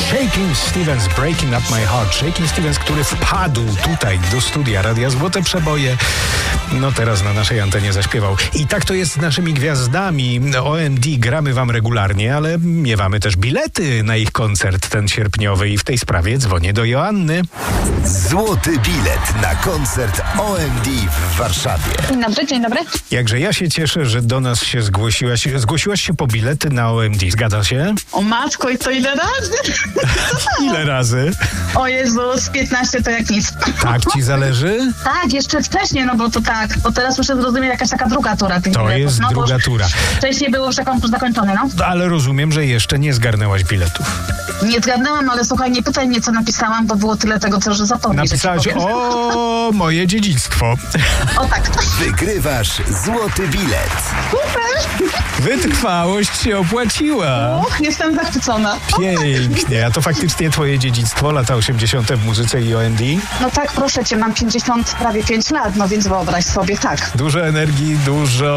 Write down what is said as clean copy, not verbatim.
Shakin' Stevens, Breaking Up My Heart. Shakin' Stevens, który wpadł tutaj do studia Radia Złote Przeboje. No teraz na naszej antenie zaśpiewał. I tak to jest z naszymi gwiazdami. OMD gramy wam regularnie, ale miewamy też bilety na ich koncert ten sierpniowy i w tej sprawie dzwonię do Joanny. Złoty bilet na koncert OMD w Warszawie. Dzień dobry, dzień dobry. Jakże ja się cieszę, że do nas się zgłosiłaś. Zgłosiłaś się po bilety na OMD, zgadza się? O matko, i to ile razy? Ile razy? O Jezus, 15 to jak nic. Tak ci zależy? Tak, jeszcze wcześniej, no bo to tak, bo teraz muszę zrozumieć jakaś taka druga tura tych To biletów. jest no, druga tura. Wcześniej było już konkurs zakończony, no. Ale rozumiem, że jeszcze nie zgarnęłaś biletów. Nie zgadnęłam, ale słuchaj, nie pytaj mnie, co napisałam, bo było tyle tego, co że zapomnij. Napisałaś, że ci powiem. o, moje dziedzictwo. O tak. Wygrywasz złoty bilet. Super. Wytrwałość się opłaciła. Jestem zachwycona. Pięknie, a to faktycznie twoje dziedzictwo, lata 80. w muzyce i OMD? No tak, proszę cię, mam 50, prawie 5 lat, no więc wyobraź sobie, tak. Dużo energii, dużo